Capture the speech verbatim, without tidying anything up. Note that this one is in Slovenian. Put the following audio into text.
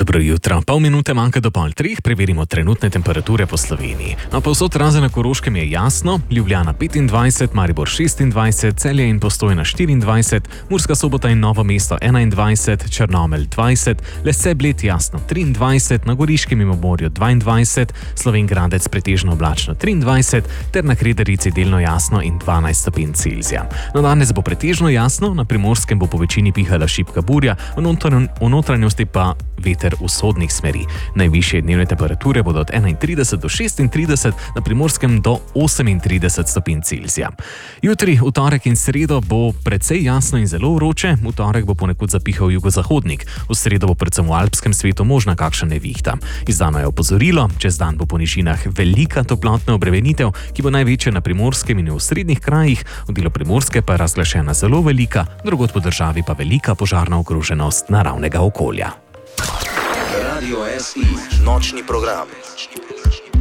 Dobro jutro. Pol minute manjka do pol treh, preverimo trenutne temperature po Sloveniji. No, povsod razen na Koroškem je jasno, Ljubljana petindvajset, Maribor šestindvajset, Celje in Postojna štiriindvajset, Murska Sobota in Novo mesto enaindvajset, Črnomelj dvajset, Lesce Bled jasno triindvajset, na Goriškem in Obmorju dvaindvajset, Slovenj Gradec pretežno oblačno triindvajset, ter na Kredarici delno jasno in dvanajst stopinj Celzija. No, danes bo pretežno jasno, na Primorskem bo po večini pihala šibka burja, v notranjosti pa veter vzhodnih smeri. Najvišje dnevne temperature bodo od enaintrideset do šestintrideset, na Primorskem do osemintrideset stopinj Celzija. Jutri, v torek in sredo bo precej jasno in zelo vroče, v torek bo ponekod zapihal jugozahodnik, v sredo bo predvsem v alpskem svetu možna kakšna nevihta. Izdano je opozorilo, čez dan bo po nižinah velika toplotna obremenitev, ki bo največja na Primorskem in v srednjih krajih, v delu Primorske pa je razglašena zelo velika, drugod po državi pa velika požarna ogroženost naravnega okolja. Radio S I, nočni program.